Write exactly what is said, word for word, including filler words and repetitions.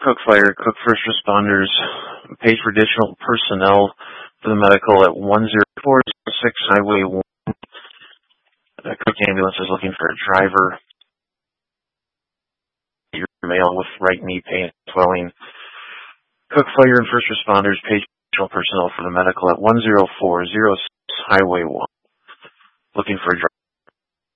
Cook Fire, Cook First Responders, page for additional personnel for the medical at one zero four zero six Highway one. The Cook Ambulance is looking for a driver. Your male with right knee pain and swelling. Cook Fire and First Responders, page for additional personnel for the medical at one zero four zero six Highway one. Looking for a driver.